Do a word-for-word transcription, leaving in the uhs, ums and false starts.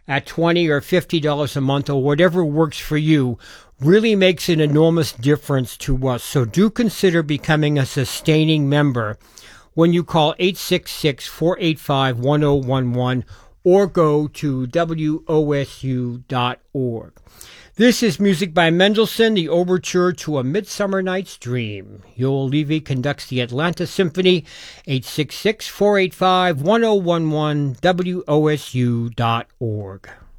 at twenty dollars or fifty dollars a month or whatever works for you really makes an enormous difference to us. So do consider becoming a sustaining member when you call eight six six, four eight five, one zero one one or go to W O S U dot org. This is music by Mendelssohn, the overture to A Midsummer Night's Dream. Yoel Levy conducts the Atlanta Symphony, eight six six, four eight five, one zero one one, W O S U dot org.